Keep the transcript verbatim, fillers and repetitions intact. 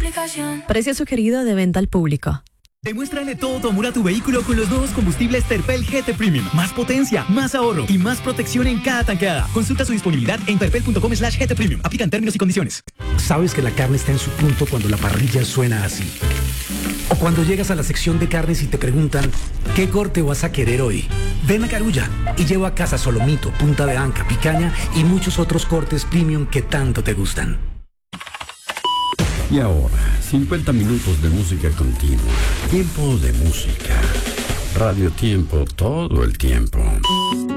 aplicación. Precio sugerido de venta al público. Demuéstrale todo tu amor a tu vehículo con los nuevos combustibles Terpel G T Premium. Más potencia, más ahorro y más protección en cada tanqueada. Consulta su disponibilidad en terpel punto com slash G T Premium. Aplican términos y condiciones. Sabes que la carne está en su punto cuando la parrilla suena así. O cuando llegas a la sección de carnes y te preguntan, ¿qué corte vas a querer hoy? Ven a Carulla y lleva a casa solomito, punta de anca, picaña y muchos otros cortes premium que tanto te gustan. Y ahora, cincuenta minutos de música continua. Tiempo de música. Radio Tiempo todo el tiempo.